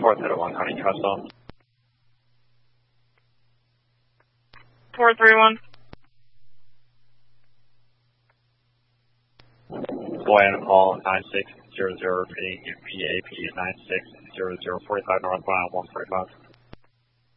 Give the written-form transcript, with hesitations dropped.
431, Honey Trestle. 431. Boy and Paul 9600, repeating PAP 9600, 45 northbound 145.